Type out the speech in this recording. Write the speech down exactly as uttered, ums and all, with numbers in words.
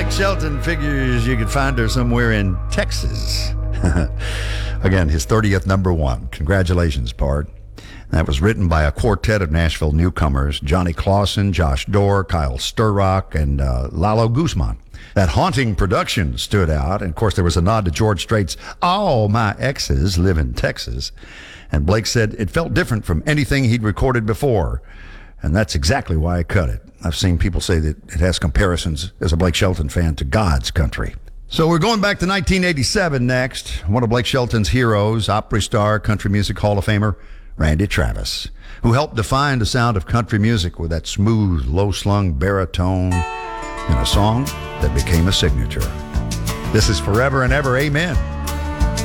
Blake Shelton figures you could find her somewhere in Texas. Again, his thirtieth number one. Congratulations, Pard. That was written by a quartet of Nashville newcomers, Johnny Clausen, Josh Dorr, Kyle Sturrock, and uh, Lalo Guzman. That haunting production stood out. And, of course, there was a nod to George Strait's All My Exes Live in Texas. And Blake said it felt different from anything he'd recorded before. And that's exactly why I cut it. I've seen people say that it has comparisons, as a Blake Shelton fan, to God's country. So we're going back to nineteen eighty-seven next. One of Blake Shelton's heroes, Opry star, Country Music Hall of Famer, Randy Travis, who helped define the sound of country music with that smooth, low-slung baritone in a song that became a signature. This is Forever and Ever, Amen.